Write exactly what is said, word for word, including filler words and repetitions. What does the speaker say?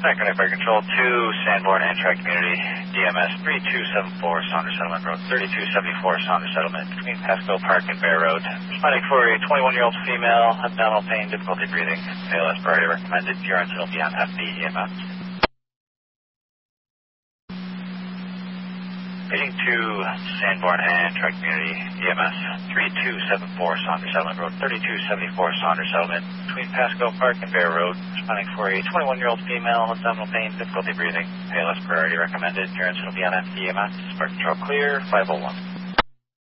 Second Fire Control two, Sanborn Amtrak Community, D M S three two seven four, Saunders Settlement Road, thirty-two seventy-four, Saunders Settlement, between Pasco Park and Bear Road. Responding for a twenty-one-year-old female, abdominal pain, difficulty breathing, A L S priority recommended, urine will be on F D E M S. Paging to Sanborn Amtrak Community, E M S three two seven four, Saunders Settlement Road, thirty-two seventy-four, Saunders Settlement, between Pasco Park and Bear Road. Responding for a twenty-one-year-old female, abdominal pain, difficulty breathing, A L S priority recommended, urine will be on F D E M S. Fire Control clear, five oh one.